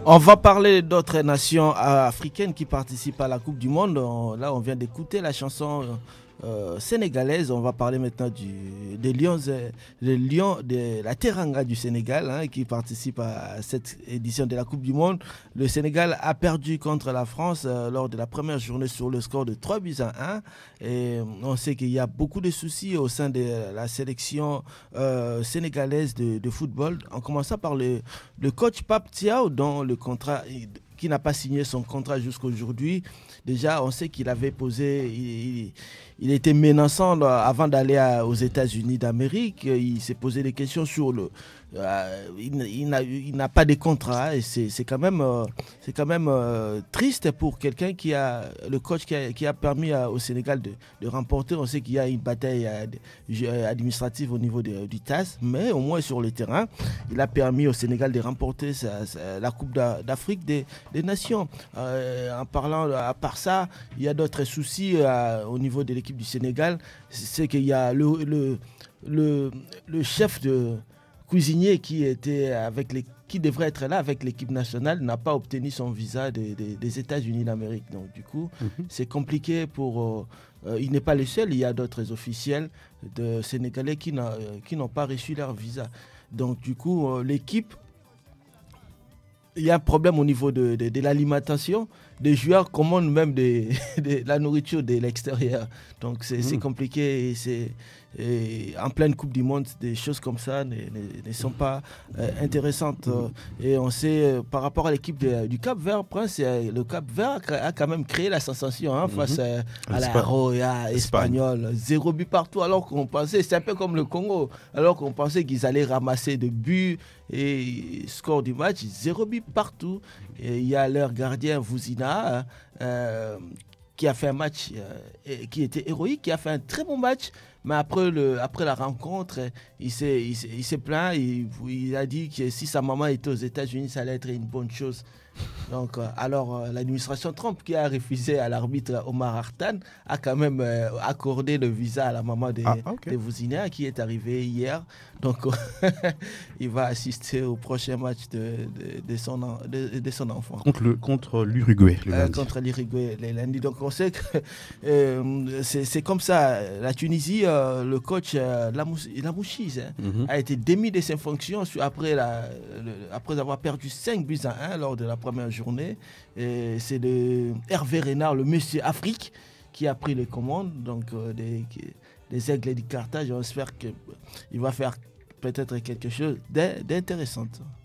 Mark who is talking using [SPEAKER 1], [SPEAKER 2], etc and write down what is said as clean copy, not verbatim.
[SPEAKER 1] On va parler d'autres nations africaines qui participent à la Coupe du Monde. Là, on vient d'écouter la chanson sénégalaise. On va parler maintenant des Lions, de la Teranga du Sénégal, hein, qui participe à cette édition de la Coupe du Monde. Le Sénégal a perdu contre la France lors de la première journée sur le score de 3-1. Et on sait qu'il y a beaucoup de soucis au sein de la sélection sénégalaise de football. En commençant par le coach Pape Thiaw, dont le contrat, qui n'a pas signé son contrat jusqu'à aujourd'hui. Déjà, on sait qu'il avait posé, il était menaçant avant d'aller aux États-Unis d'Amérique. Il s'est posé des questions sur il n'a pas de contrat et c'est quand même triste pour quelqu'un le coach qui a permis au Sénégal de remporter. On sait qu'il y a une bataille administrative au niveau du TAS, mais au moins sur le terrain, il a permis au Sénégal de remporter la Coupe d'Afrique des Nations. En parlant, à part ça, il y a d'autres soucis au niveau de l'équipe du Sénégal. C'est qu'il y a le chef de cuisinier qui devrait être là avec l'équipe nationale n'a pas obtenu son visa des États-Unis d'Amérique. Donc du coup, c'est compliqué il n'est pas le seul, il y a d'autres officiels de Sénégalais qui n'ont pas reçu leur visa. Donc du coup, l'équipe, il y a un problème au niveau de l'alimentation. Des joueurs commandent même de la nourriture de l'extérieur. Donc c'est compliqué et en pleine Coupe du Monde, des choses comme ça ne sont pas intéressantes. Et on sait, par rapport à l'équipe du Cap-Vert, le Cap-Vert a quand même créé la sensation face à la Roya espagnole. 0 but partout, alors qu'on pensait, c'est un peu comme le Congo, alors qu'on pensait qu'ils allaient ramasser de buts et score du match, 0 but partout. Et il y a leur gardien Vouzina qui a fait un match qui était héroïque, qui a fait un très bon match, mais après la rencontre, il s'est plaint, il a dit que si sa maman était aux États-Unis, ça allait être une bonne chose. Donc, l'administration Trump, qui a refusé à l'arbitre Omar Hartan, a quand même accordé le visa à la maman de Vouzina, qui est arrivée hier. Donc, il va assister au prochain match de son enfant.
[SPEAKER 2] Contre l'Uruguay.
[SPEAKER 1] Contre l'Uruguay les lundis. Donc, on sait que c'est comme ça. La Tunisie, le coach Lamouchi a été démis de ses fonctions après avoir perdu 5-1 lors de la première journée. Et c'est Hervé Renard, le monsieur Afrique, qui a pris les commandes des Aigles du Carthage. On espère qu'il va faire peut-être quelque chose d'intéressant.